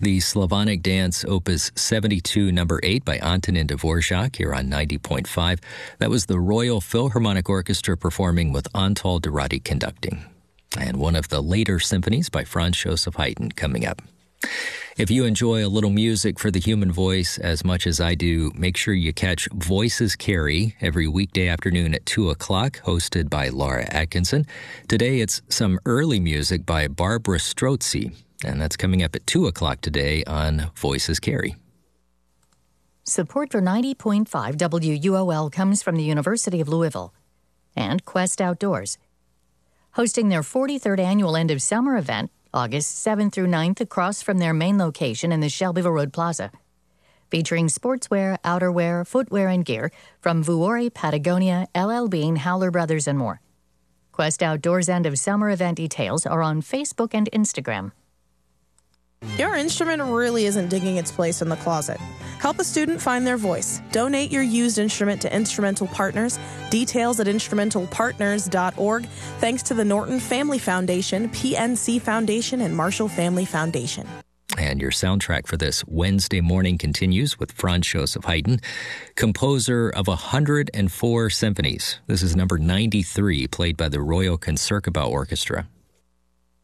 The Slavonic Dance, Opus 72, number 8 by Antonin Dvorak here on 90.5. That was the Royal Philharmonic Orchestra performing with Antal Dorati conducting. And one of the later symphonies by Franz Joseph Haydn coming up. If you enjoy a little music for the human voice as much as I do, make sure you catch Voices Carry every weekday afternoon at 2 o'clock, hosted by Laura Atkinson. Today it's some early music by Barbara Strozzi, and that's coming up at 2 o'clock today on Voices Carry. Support for 90.5 WUOL comes from the University of Louisville and Quest Outdoors, hosting their 43rd annual end of summer event, August 7th through 9th, across from their main location in the Shelbyville Road Plaza, featuring sportswear, outerwear, footwear, and gear from Vuori, Patagonia, LL Bean, Howler Brothers, and more. Quest Outdoors end of summer event details are on Facebook and Instagram. Your instrument really isn't digging its place in the closet. Help a student find their voice. Donate your used instrument to Instrumental Partners. Details at instrumentalpartners.org. Thanks to the Norton Family Foundation, PNC Foundation, and Marshall Family Foundation. And your soundtrack for this Wednesday morning continues with Franz Joseph Haydn, composer of 104 symphonies. This is number 93, played by the Royal Concertgebouw Orchestra.